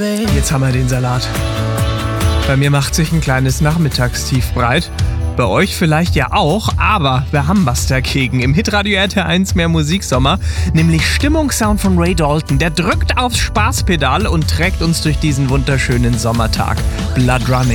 Jetzt haben wir den Salat. Bei mir macht sich ein kleines Nachmittagstief breit. Bei euch vielleicht ja auch, aber wir haben was dagegen. Im Hitradio RT1 mehr Musiksommer, nämlich Stimmungssound von Ray Dalton. Der drückt aufs Spaßpedal und trägt uns durch diesen wunderschönen Sommertag. Blood Running.